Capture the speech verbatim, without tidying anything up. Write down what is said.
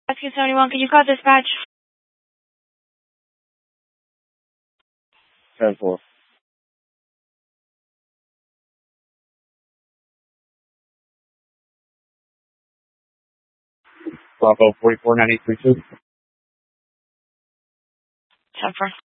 Rescue seventy-one, can you call dispatch? ten four. Bravo forty-four ninety-three two. ten four.